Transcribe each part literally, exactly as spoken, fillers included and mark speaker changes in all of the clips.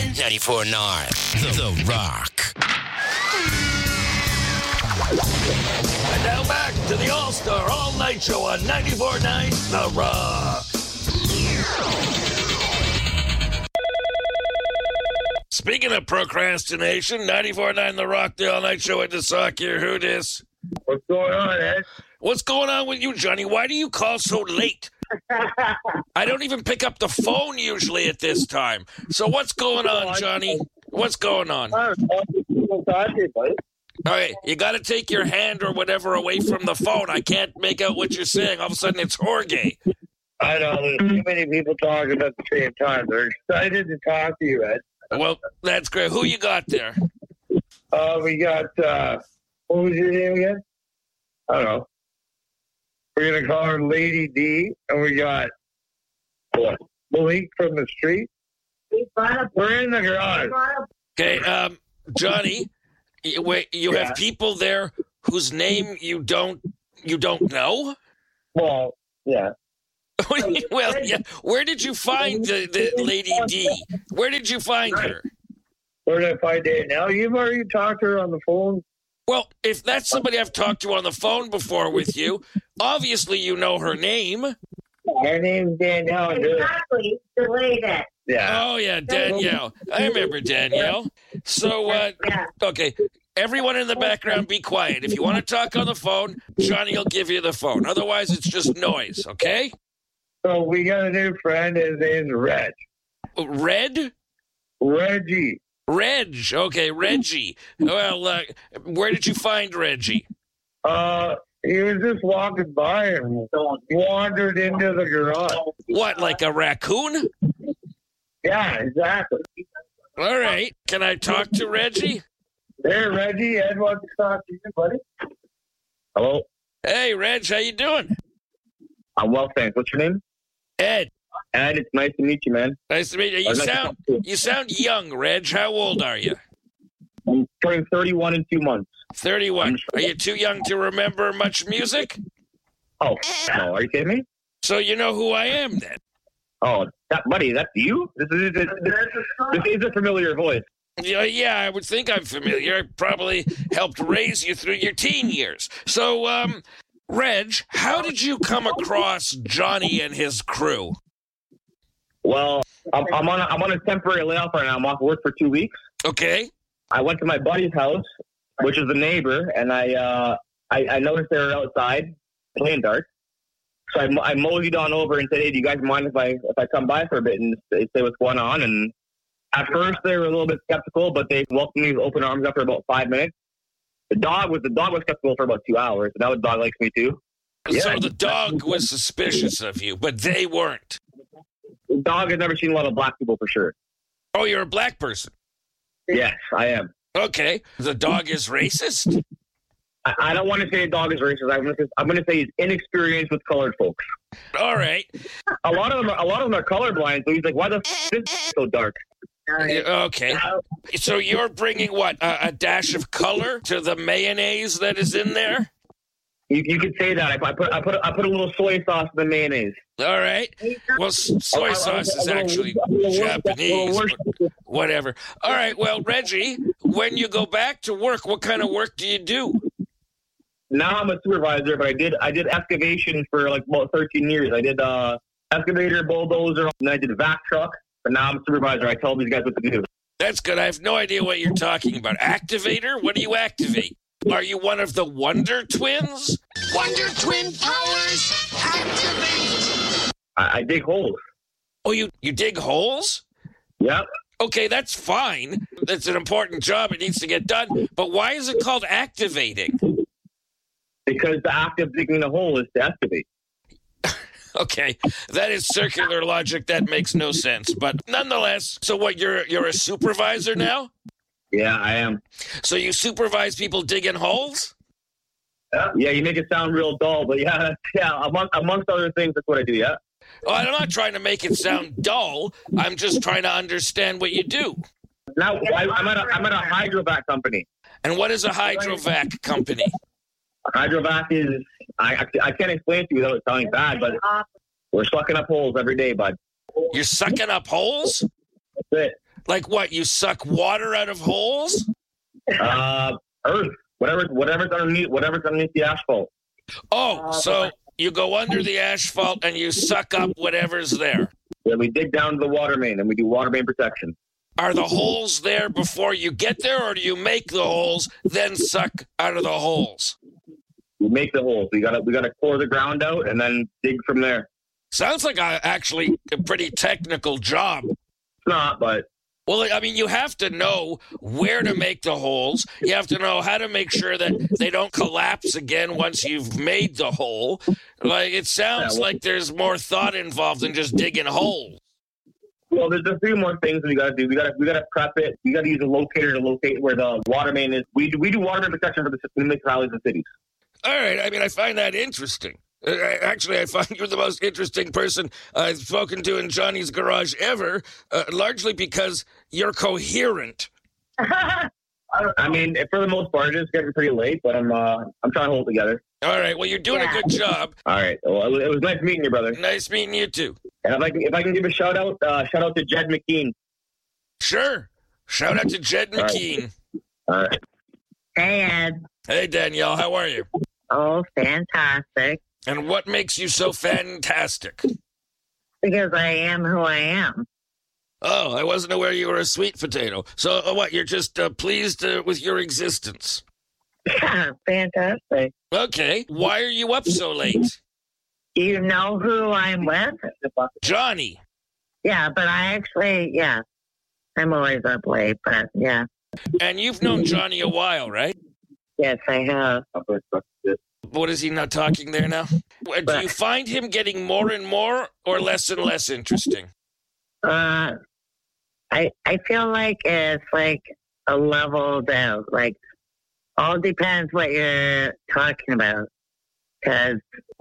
Speaker 1: ninety-four point nine The, the Rock.
Speaker 2: And now back to the All-Star All-Night Show on ninety-four point nine The Rock. Speaking of procrastination, ninety-four point nine The Rock, the All-Night Show at the Sock here. Who dis?
Speaker 3: What's going on, Ed?
Speaker 2: What's going on with you, Johnny? Why do you call so late? I don't even pick up the phone usually at this time. So what's going on, Johnny? What's going on? All right, you got to take your hand or whatever away from the phone. I can't make out what you're saying. All of a sudden, it's Jorge.
Speaker 3: I know. There's too many people talking at the same time. They're excited to talk to you, Ed.
Speaker 2: Well, that's great. Who you got there?
Speaker 3: Uh, we got, uh, what was your name again? I don't know. We're going to call her Lady D, and we got what? Malik from the street. We're in the garage.
Speaker 2: Okay, um, Johnny, you, wait, you
Speaker 3: Yeah.
Speaker 2: have people there whose name you don't you don't know?
Speaker 3: Well, yeah.
Speaker 2: Well, yeah. Where did you find the, the Lady D? Where did you find her?
Speaker 3: Where did I find it now? You've already talked to her on the phone.
Speaker 2: Well, if that's somebody I've talked to on the phone before with you, obviously you know her name.
Speaker 3: Her name's Danielle.
Speaker 4: Exactly. Delay that.
Speaker 3: Yeah.
Speaker 2: Oh, yeah, Danielle. I remember Danielle. So, uh,
Speaker 4: Yeah.
Speaker 2: okay, everyone in the background be quiet. If you want to talk on the phone, Johnny will give you the phone. Otherwise, it's just noise, okay?
Speaker 3: So we got a new friend. His name's Reg.
Speaker 2: Red?
Speaker 3: Reggie.
Speaker 2: Reg. Okay, Reggie. Well, uh, where did you find Reggie?
Speaker 3: Uh, he was just walking by and wandered into the garage.
Speaker 2: What, like a raccoon?
Speaker 3: Yeah, exactly.
Speaker 2: All right. Can I talk to Reggie?
Speaker 3: There, Reggie. Ed wants to talk to you, buddy. Hello.
Speaker 2: Hey, Reg, how you doing?
Speaker 3: I'm well, thanks. What's your name?
Speaker 2: Ed.
Speaker 3: Ed, it's nice to meet you, man.
Speaker 2: Nice to meet you. You
Speaker 3: I'd like to
Speaker 2: sound
Speaker 3: talk to you.
Speaker 2: you sound young, Reg. How old are you?
Speaker 3: I'm turning thirty-one in two months.
Speaker 2: thirty-one. Are you too young to remember much music?
Speaker 3: Oh, no. Are you kidding me?
Speaker 2: So you know who I am then?
Speaker 3: Oh, that buddy, that's you? This is this, this, this is a familiar voice.
Speaker 2: Yeah, yeah, I would think I'm familiar. I probably helped raise you through your teen years. So, um, Reg, how did you come across Johnny and his crew?
Speaker 3: Well, I'm, I'm on a, I'm on a temporary layoff right now. I'm off work for two weeks.
Speaker 2: Okay.
Speaker 3: I went to my buddy's house, which is a neighbor, and I uh, I, I noticed they were outside playing darts. So I, I moseyed on over and said, "Hey, do you guys mind if I if I come by for a bit and say what's going on?" And at first they were a little bit skeptical, but they welcomed me with open arms after about five minutes. The dog was the dog was skeptical for about two hours, and now the dog likes me too.
Speaker 2: So
Speaker 3: Yeah.
Speaker 2: the dog was suspicious of you, but they weren't.
Speaker 3: The dog has never seen a lot of black people for sure.
Speaker 2: Oh, you're a black person.
Speaker 3: Yes, I am.
Speaker 2: Okay. The dog is racist?
Speaker 3: I, I don't want to say a dog is racist. I'm going to I'm going to say he's inexperienced with colored folks.
Speaker 2: All right.
Speaker 3: A lot of them, are, a lot of them are colorblind. So he's like, "Why the f- is this so dark?"
Speaker 2: Yeah, okay. So you're bringing what? A, a dash of color to the mayonnaise that is in there?
Speaker 3: You, you could say that. I, I put I put I put a little soy sauce in the mayonnaise.
Speaker 2: All right. Well, s- soy sauce is actually Japanese, but whatever. All right. Well, Reggie, when you go back to work, what kind of work do you do?
Speaker 3: Now I'm a supervisor, but I did I did excavation for like about thirteen years. I did uh, excavator, bulldozer, and then I did vac truck. But now I'm a supervisor. I tell these guys what to do.
Speaker 2: That's good. I have no idea what you're talking about. Activator? What do you activate? Are you one of the Wonder Twins?
Speaker 1: Wonder Twin powers activate.
Speaker 3: I, I dig holes.
Speaker 2: Oh, you, you dig holes?
Speaker 3: Yep.
Speaker 2: Okay, that's fine. That's an important job. It needs to get done. But why is it called activating?
Speaker 3: Because the act of digging the hole is to excavate.
Speaker 2: Okay, that is circular logic. That makes no sense. But nonetheless, so what, you're you're a supervisor now?
Speaker 3: Yeah, I am.
Speaker 2: So you supervise people digging holes?
Speaker 3: Yeah, you make it sound real dull, but yeah, yeah. Among, amongst other things, that's what I do. Yeah.
Speaker 2: Oh, I'm not trying to make it sound dull. I'm just trying to understand what you do.
Speaker 3: Now I, I'm at a I'm at a hydrovac company.
Speaker 2: And what is a hydrovac company?
Speaker 3: A hydrovac is I, I I can't explain it to you without it sounding bad, but we're sucking up holes every day, bud.
Speaker 2: You're sucking up holes?
Speaker 3: That's it.
Speaker 2: Like what? You suck water out of holes?
Speaker 3: Uh, earth, whatever, whatever's underneath, whatever's underneath the asphalt.
Speaker 2: Oh, so you go under the asphalt and you suck up whatever's there.
Speaker 3: Yeah, we dig down to the water main and we do water main protection.
Speaker 2: Are the holes there before you get there, or do you make the holes, then suck out of the holes?
Speaker 3: We make the holes. We gotta we gotta core the ground out and then dig from there.
Speaker 2: Sounds like a, actually a pretty technical job.
Speaker 3: It's not, but
Speaker 2: Well, I mean, you have to know where to make the holes. You have to know how to make sure that they don't collapse again once you've made the hole. Like, it sounds
Speaker 3: Yeah, well-
Speaker 2: like there's more thought involved than just digging holes.
Speaker 3: well, there's a few more things we gotta do. We gotta we gotta prep it. We gotta use a locator to locate where the water main is. We do, we do water main protection for the municipalities and cities.
Speaker 2: All right. I mean, I find that interesting. Uh, Actually, I find you're the most interesting person I've spoken to in Johnny's Garage ever, uh, largely because you're coherent.
Speaker 3: I mean, for the most part, it's getting pretty late, but I'm uh, I'm trying to hold it together.
Speaker 2: All right. Well, you're doing
Speaker 4: Yeah.
Speaker 2: a good job.
Speaker 3: All right. Well, it was, it was nice meeting you, brother.
Speaker 2: Nice meeting you, too.
Speaker 3: And if I can, if I can give a shout out, uh, shout out to Jed McKean.
Speaker 2: Sure. Shout out to Jed
Speaker 3: All right.
Speaker 2: McKean.
Speaker 3: All right.
Speaker 4: Hey, Ed.
Speaker 2: Hey, Danielle. How are you?
Speaker 4: Oh, fantastic.
Speaker 2: And what makes you so fantastic?
Speaker 4: Because I am who I am.
Speaker 2: Oh, I wasn't aware you were a sweet potato. So, uh, what, you're just uh, pleased uh, with your existence?
Speaker 4: Yeah, fantastic.
Speaker 2: Okay. Why are you up so late?
Speaker 4: Do you know who I'm with?
Speaker 2: Johnny.
Speaker 4: Yeah, but I actually, yeah. I'm always up late, but yeah.
Speaker 2: And you've known Johnny a while, right?
Speaker 4: Yes, I have.
Speaker 2: What is he not talking there now? Uh, Do you find him getting more and more or less and less interesting?
Speaker 4: Uh, I I feel like it's like a leveled out. Like, all depends what you're talking about. Because,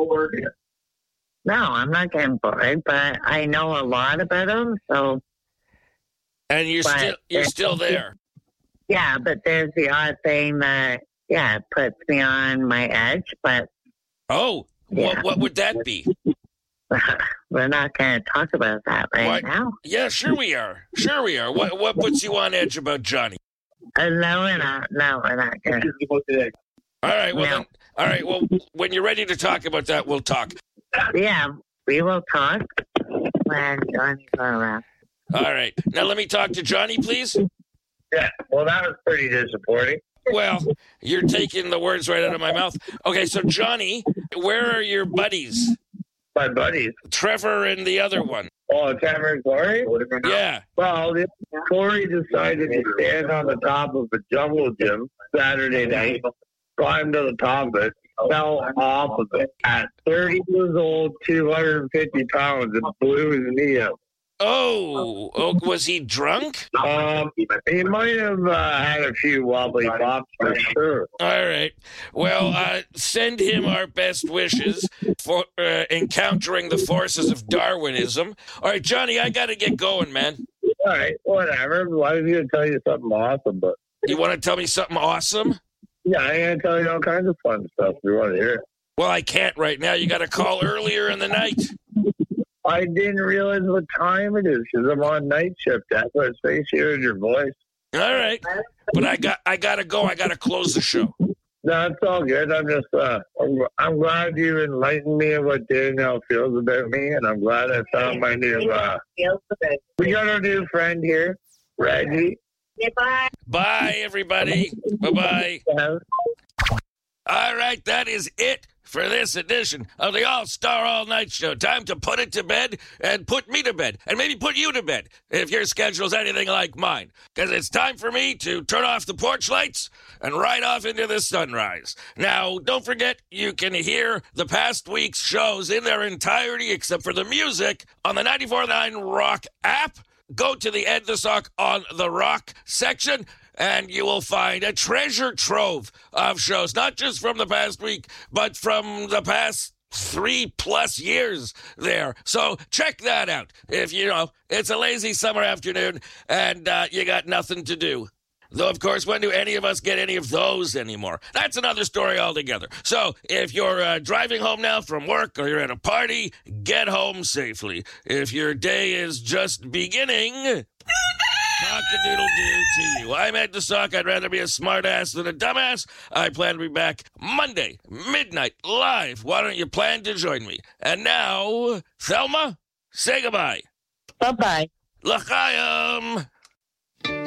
Speaker 4: no, I'm not getting bored, but I know a lot about him, so
Speaker 2: And you're
Speaker 4: But-
Speaker 2: still you're still there.
Speaker 4: yeah, but there's the odd thing that, yeah, it puts me on my edge, but
Speaker 2: Oh,
Speaker 4: Yeah.
Speaker 2: what what would that be?
Speaker 4: we're not going to talk about that right
Speaker 2: What?
Speaker 4: now.
Speaker 2: Yeah, sure we are. Sure we are. What what puts you on edge about Johnny?
Speaker 4: Uh, no, we're not. No, we're not going to.
Speaker 2: All right, well
Speaker 4: No.
Speaker 2: then, all right, well when you're ready to talk about that, we'll talk.
Speaker 4: Yeah, we will talk when Johnny's around.
Speaker 2: All right. Now let me talk to Johnny, please.
Speaker 3: Yeah. Well, that was pretty disappointing.
Speaker 2: Well, you're taking the words right out of my mouth. Okay, so Johnny, where are your buddies?
Speaker 3: My buddies.
Speaker 2: Trevor and the other one.
Speaker 3: Oh, Cameron Corey?
Speaker 2: Yeah.
Speaker 3: Well, the- Corey decided to stand on the top of a jungle gym Saturday night, climbed to the top of it, fell off of it. At thirty years old, two hundred fifty pounds, and blew his knee out.
Speaker 2: Oh, oh was he drunk?
Speaker 3: Um, he might have uh, had a few wobbly bops for sure.
Speaker 2: All right. Well, uh, send him our best wishes for uh, encountering the forces of Darwinism. All right, Johnny, I got to get going, man.
Speaker 3: All right, whatever. I was going to tell you something awesome, but
Speaker 2: You want to tell me something awesome?
Speaker 3: yeah, I'm going to tell you all kinds of fun stuff if you want to hear it.
Speaker 2: Well, I can't right now. You got to call earlier in the night.
Speaker 3: I didn't realize what time it is because I'm on night shift. That's why it's nice hearing your voice.
Speaker 2: All right. But I got I got to go. I got to close the show.
Speaker 3: No, it's all good. I'm just, uh, I'm, I'm glad you enlightened me of what Danielle feels about me, and I'm glad I found my new, uh, we got our new friend here, Reggie.
Speaker 4: Goodbye.
Speaker 2: Bye, everybody. Bye-bye. All right, that is it for this edition of the All-Star All-Night Show. Time to put it to bed and put me to bed and maybe put you to bed if your schedule's anything like mine. Because it's time for me to turn off the porch lights and ride off into the sunrise. Now, don't forget, you can hear the past week's shows in their entirety except for the music on the ninety-four point nine Rock app. Go to the Ed the Sock on the Rock section, and you will find a treasure trove of shows, not just from the past week, but from the past three plus years there. So check that out. If, you know, it's a lazy summer afternoon and uh, you got nothing to do. Though, of course, when do any of us get any of those anymore? That's another story altogether. So if you're uh, driving home now from work or you're at a party, get home safely. If your day is just beginning... Cock-a-doodle-doo to you. I'm Ed the Sock. I'd rather be a smartass than a dumbass. I plan to be back Monday, midnight, live. Why don't you plan to join me? And now, Thelma, say goodbye.
Speaker 4: Bye-bye.
Speaker 2: L'chaim.